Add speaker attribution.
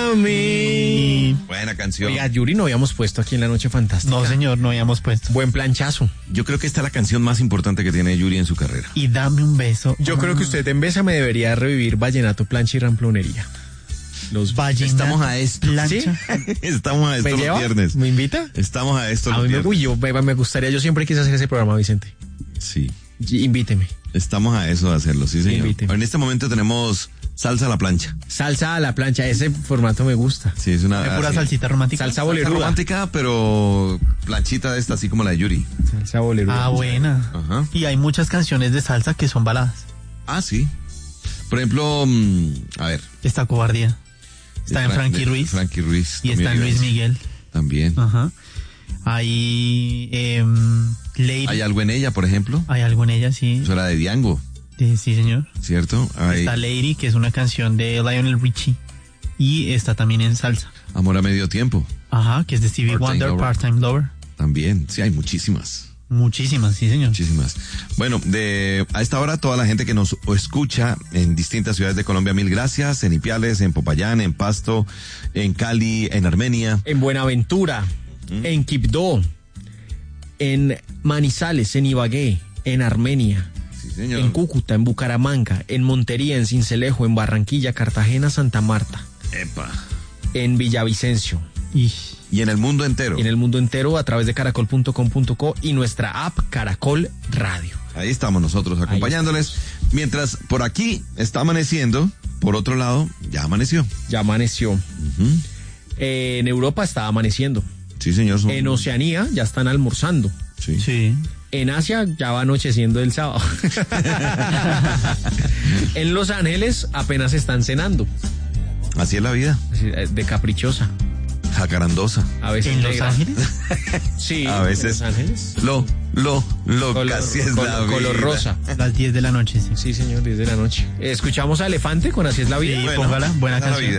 Speaker 1: mí.
Speaker 2: Buena canción.
Speaker 1: Oiga, Yuri no habíamos puesto aquí en La Noche Fantástica.
Speaker 3: No, señor, no habíamos puesto.
Speaker 1: Buen planchazo.
Speaker 2: Yo creo que esta es la canción más importante que tiene Yuri en su carrera.
Speaker 3: Y dame un beso.
Speaker 1: Yo creo que usted en Besa me debería revivir Vallenato, Plancha y Ramplonería. Los
Speaker 3: Vallenato,
Speaker 2: Estamos a esto.
Speaker 3: plancha.
Speaker 1: ¿Sí?
Speaker 2: Estamos a esto
Speaker 1: ¿Me
Speaker 2: los
Speaker 1: lleva?
Speaker 2: viernes.
Speaker 1: ¿Me invita?
Speaker 2: Estamos a esto
Speaker 1: A
Speaker 2: los
Speaker 1: mí
Speaker 2: viernes.
Speaker 1: me gustaría, yo siempre quise hacer ese programa, Vicente.
Speaker 2: Sí.
Speaker 1: Invíteme.
Speaker 2: Estamos a eso de hacerlo, sí, señor.
Speaker 1: Invíteme.
Speaker 2: En este momento tenemos salsa a la plancha.
Speaker 1: Salsa a la plancha, ese formato me gusta.
Speaker 2: Sí, es una...
Speaker 3: ¿De pura
Speaker 2: así.
Speaker 3: salsita romántica?
Speaker 1: Salsa
Speaker 2: Salsa
Speaker 1: boleruda.
Speaker 2: romántica, pero planchita de esta, así como la de Yuri.
Speaker 1: Salsa boleruda.
Speaker 3: Ah, buena.
Speaker 2: Ajá.
Speaker 3: Y hay muchas canciones de salsa que son baladas.
Speaker 2: Ah, sí. Por ejemplo, a ver.
Speaker 3: Está Cobardía. Está en Frankie
Speaker 2: de
Speaker 3: Ruiz.
Speaker 2: Frankie Ruiz.
Speaker 3: Y está en Luis Miguel.
Speaker 2: También.
Speaker 3: Ajá. Hay Lady.
Speaker 2: Hay algo en ella, por ejemplo.
Speaker 3: Hay algo en ella, sí.
Speaker 2: Eso era de Diango,
Speaker 3: Sí, señor.
Speaker 2: ¿cierto? Hay
Speaker 3: Está Lady, que es una canción de Lionel Richie. Y está también en salsa.
Speaker 2: Amor a medio tiempo.
Speaker 3: Ajá, que es de Stevie
Speaker 2: Part-Time
Speaker 3: Wonder,
Speaker 2: Lover.
Speaker 3: Part-Time Lover.
Speaker 2: También. Sí, hay muchísimas.
Speaker 3: Muchísimas, sí, señor.
Speaker 2: Muchísimas. Bueno, a esta hora toda la gente que nos escucha en distintas ciudades de Colombia, mil gracias. En Ipiales, en Popayán, en Pasto, en Cali, en Armenia.
Speaker 1: En Buenaventura, en Quibdó, en Manizales, en Ibagué, en Armenia,
Speaker 2: Sí, señor.
Speaker 1: en Cúcuta, en Bucaramanga, en Montería, en Sincelejo, en Barranquilla, Cartagena, Santa Marta,
Speaker 2: Epa.
Speaker 1: en Villavicencio,
Speaker 2: Y en el mundo entero.
Speaker 1: y en el mundo entero a través de caracol.com.co y nuestra app Caracol Radio.
Speaker 2: Ahí estamos nosotros acompañándoles. Mientras por aquí está amaneciendo, por otro lado, ya amaneció.
Speaker 1: Ya amaneció.
Speaker 2: Ujú.
Speaker 1: En Europa está amaneciendo.
Speaker 2: Sí, señor.
Speaker 1: En Oceanía ya están almorzando.
Speaker 2: Sí.
Speaker 3: Sí.
Speaker 1: En Asia ya va anocheciendo el sábado. En Los Ángeles apenas están cenando.
Speaker 2: Así es la vida.
Speaker 1: De caprichosa.
Speaker 2: Jacarandosa.
Speaker 1: A veces
Speaker 3: ¿En Los
Speaker 1: negra.
Speaker 3: Ángeles?
Speaker 1: Sí,
Speaker 2: A veces.
Speaker 1: en Los Ángeles.
Speaker 2: Casi es la vida.
Speaker 1: Color rosa.
Speaker 3: Las 10 de la noche, sí.
Speaker 1: Sí, señor, 10 de la noche. Escuchamos a Elefante con Así es la vida.
Speaker 3: Sí,
Speaker 2: Bueno,
Speaker 3: póngala, buena
Speaker 2: esa es la
Speaker 3: canción.
Speaker 2: vida.